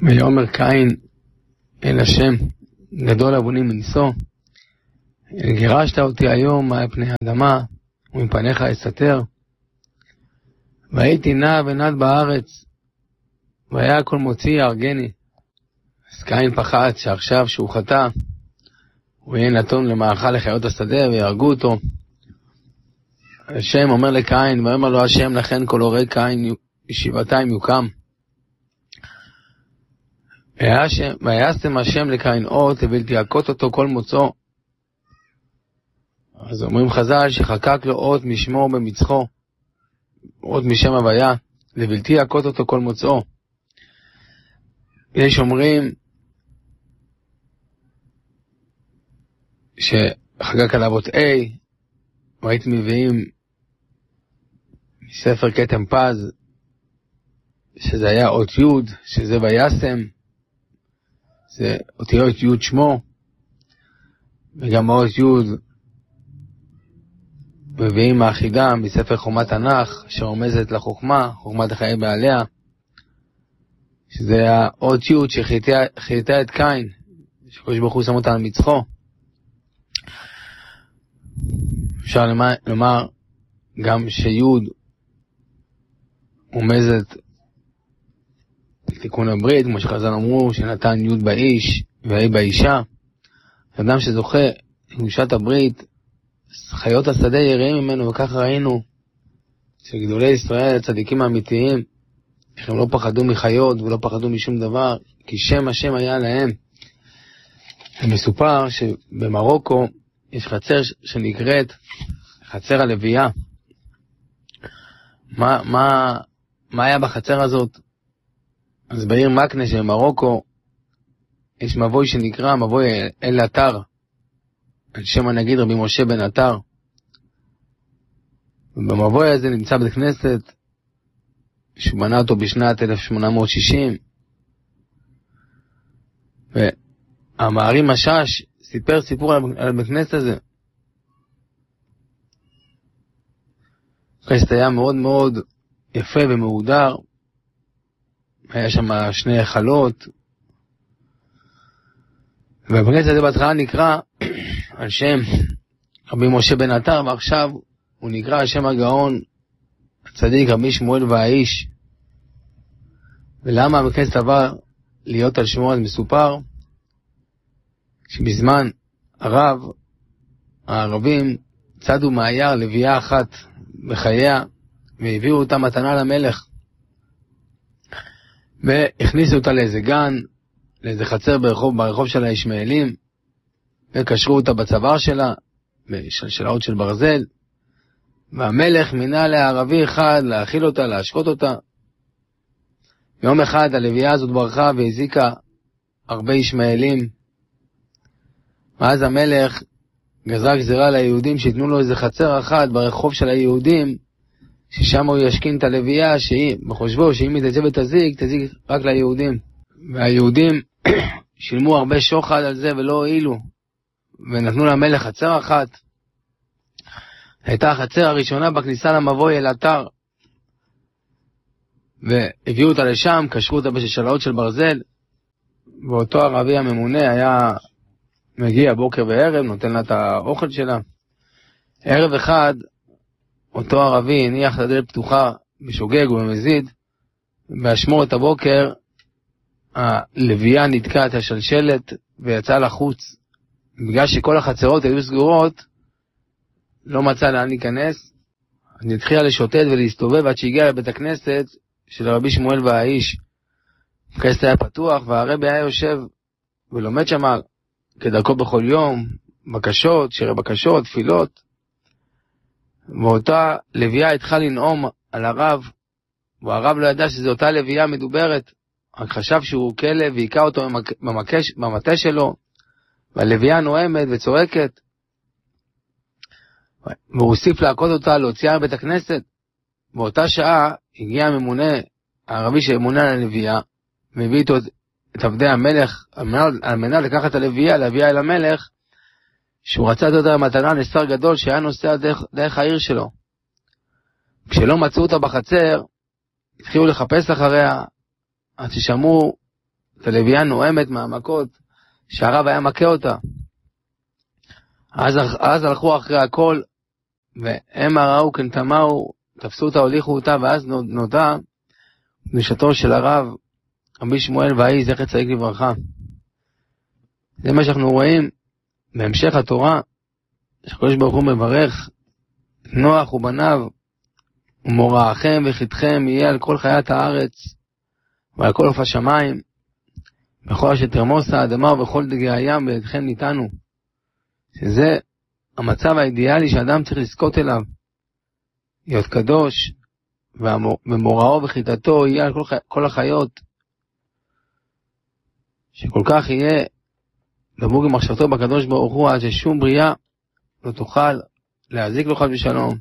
ויאמר קין אל השם, גדול הבונים מנשוא, גירשת אותי היום מעל פני האדמה, ומפניך אסתר. והייתי נע ונד בארץ, והיה כל מוציא יהרגני. אז קין פחד שעכשיו שהוא חטא, הוא יהיה נתון למאכל לחיות השדה ויהרגו אותו. השם אומר לקין, ואומר לו השם, לכן כל הורי קין ישיבתיים יוקם. ויעשתם השם לקין אות, לבלתי יכות אותו כל מוצאו. אז אומרים חז"ל שחקק לו אות משמו במצחו, אות משם הוויה, לבלתי יכות אותו כל מוצאו. יש אומרים שחקק עליו אות A, והייתם מביאים מספר כתם פז, שזה היה אות י', שזה ויעשם, זה אותיות י' שמו, וגם אות י' מביאים האחידה מספר חומת תנ"ך, שרומזת לחוכמה, חוכמת החיי בעליה, שזה האות י' שחייתה את קין, שקדוש ברוך הוא שם אותה על מצחו. אפשר לומר גם שי' רומזת תיקון הברית, כמו שחז"ל אמרו, שנתן י' באיש וה' באישה. אדם שזוכה לקדושת הברית, חיות השדה יראים ממנו, וככה ראינו שגדולי ישראל, הצדיקים האמיתיים, הם לא פחדו מחיות ולא פחדו משום דבר, כי שם השם היה להם. מסופר שבמרוקו יש חצר שנקראת חצר הלוויה. מה היה בחצר הזאת? אז בעיר מקנה שבמרוקו יש מבוי שנקרא מבוי אל עטר, על שם הנגיד רבי משה בן עטר. ובמבוי הזה נמצא בית כנסת שהוא בנה אותו בשנת 1860, והמערי משש סיפר סיפור על בית כנסת הזה. כנסת היה מאוד מאוד יפה ומהודר, היה שם שני היכלות, והבית הזה בהתחלה נקרא על שם רבי משה בן עטר, ועכשיו הוא נקרא על שם הגאון הצדיק רבי שמואל והאיש. ולמה הבית כנסת עבר להיות על שמו? אז מסופר שבזמן הרב, הערבים צדו מהיער לוויה אחת בחייה, והביאו אותה מתנה למלך, והכניסו אותה לאיזה גן, לאיזה חצר ברחוב של הישמעאלים, וקשרו אותה בצוואר שלה, בשלשלאות של ברזל, והמלך מינה לערבי אחד להאכיל אותה, להשקות אותה. יום אחד הלוויה הזאת ברחה והזיקה הרבה ישמעאלים, ואז המלך גזר גזירה ליהודים שיתנו לו איזה חצר אחת ברחוב של היהודים, ששם הוא ישכין את הלוויה, בחושבו שאם היא תצא ותזיק, תזיק רק ליהודים. והיהודים שילמו הרבה שוחד על זה ולא הועילו, ונתנו למלך חצר אחת. הייתה החצר הראשונה בכניסה למבוי אל עטר, והביאו אותה לשם, קשרו אותה בשלשלאות של ברזל, ואותו ערבי הממונה היה מגיע בוקר וערב, נותן לה את האוכל שלה. ערב אחד אותו ערבי הניח את הדלת פתוחה בשוגג ובמזיד, באשמורת הבוקר הלוויה נתקעה את השלשלת ויצאה לחוץ. בגלל שכל החצרות היו סגורות, לא מצא לאן להיכנס, אז התחילה לשוטט ולהסתובב עד שהגיע לבית הכנסת של רבי שמואל והאיש. הכנסת היה פתוח, והרבי היה יושב ולומד שם כדרכו בכל יום, בקשות, שירי בקשות, תפילות. ואותה לוויה התחילה לנאום על הרב, והרב לא ידע שזו אותה לוויה מדוברת, רק חשב שהוא כלב והיכה אותו במטה שלו, והלוויה נואמת וצועקת, והוא הוסיף להכות אותה, להוציאה מבית הכנסת. באותה שעה הגיע הממונה, הערבי שממונה על הלוויה, והביא איתו את עבדי המלך, על מנת לקחת את הלוויה, להביאה אל המלך, שהוא רצה לתת אותה מתנה לשר גדול שהיה נוסע דרך העיר שלו. כשלא מצאו אותה בחצר, התחילו לחפש אחריה, עד ששמעו הלוויה נואמת מהמכות שהרב היה מכה אותה. אז הלכו אחרי הכל, והם ראו כן תמהו, תפסו אותה, הוליכו אותה, ואז נודע קדושתו של הרב רבי שמואל ואי זכר צדיק לברכה. זה מה שאנחנו רואים בהמשך התורה, שהקדוש ברוך הוא מברך נוח ובניו, ומוראכם וחיתכם יהיה על כל חיית הארץ ועל כל עוף השמיים, בכל אשר תרמוס האדמה ובכל דגי הים בידכם ניתנו. שזה המצב האידיאלי שאדם צריך לזכות אליו, להיות קדוש, ומוראו וחיתתו יהיה על כל החיות, שכל כך יהיה דבוק במחשבתו בקדוש ברוך הוא, עד ששום בריאה לא תוכל להזיק לו חס ושלום.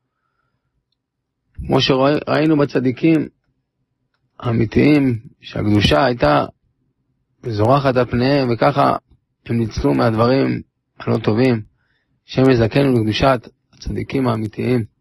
כמו שראינו בצדיקים האמיתיים, שהקדושה הייתה זורחת על פניהם, וככה הם ניצלו מהדברים הלא טובים. השם יזכנו לקדושת הצדיקים האמיתיים.